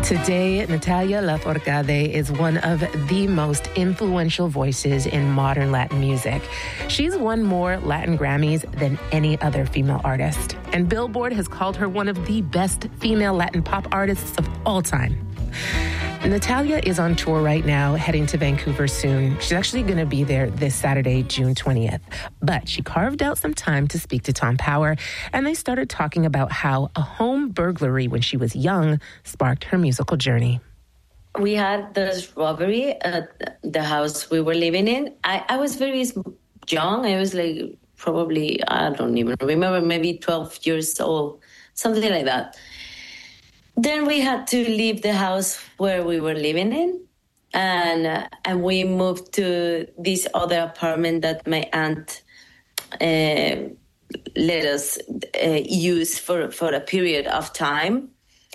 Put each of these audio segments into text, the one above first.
Today, Natalia Lafourcade is one of the most influential voices in modern Latin music. She's won more Latin Grammys than any other female artist, and Billboard has called her one of the best female Latin pop artists of all time. Natalia is on tour right now, heading to Vancouver soon. She's actually going to be there this Saturday, June 20th. But she carved out some time to speak to Tom Power, and they started talking about how a home burglary when she was young sparked her musical journey. We had this robbery at the house we were living in. I was very young. I was like probably, I don't even remember, maybe 12 years old, something like that. Then we had to leave the house where we were living in, and we moved to this other apartment that my aunt let us use for a period of time,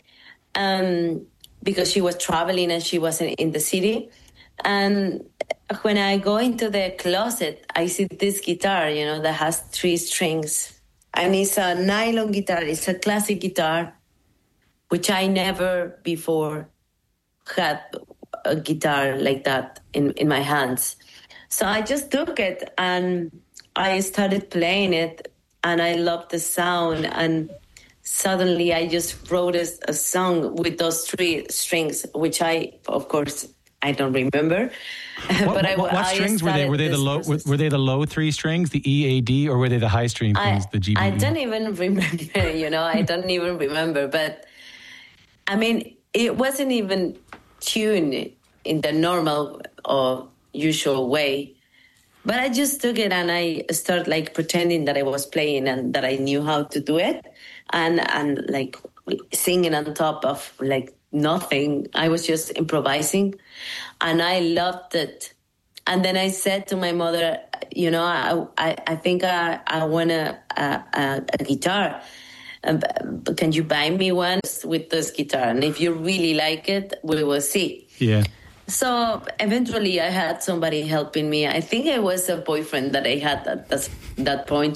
because she was traveling and she wasn't in the city. And when I go into the closet, I see this guitar, that has 3 strings, and it's a nylon guitar. It's a classic guitar, which I never before had a guitar like that in my hands. So I just took it and I started playing it, and I loved the sound. And suddenly I just wrote a song with those 3 strings, which of course, I don't remember. What strings were they? Were they the low 3 strings, the E, A, D, or were they the high string strings, the G, B, E? I don't even remember. I don't even remember, but. I mean, it wasn't even tuned in the normal or usual way, but I just took it and I started like pretending that I was playing and that I knew how to do it, and like singing on top of like nothing. I was just improvising, and I loved it. And then I said to my mother, I think I want a guitar. Can you buy me one with this guitar? And if you really like it, we will see. Yeah. So eventually I had somebody helping me. I think it was a boyfriend that I had at that point.